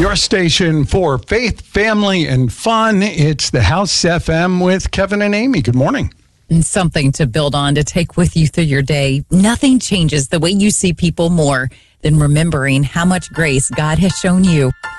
Your station for faith, family, and fun. It's the House FM with Kevin and Amy. Good morning. And something to build on to take with you through your day. Nothing changes the way you see people more than remembering how much grace God has shown you.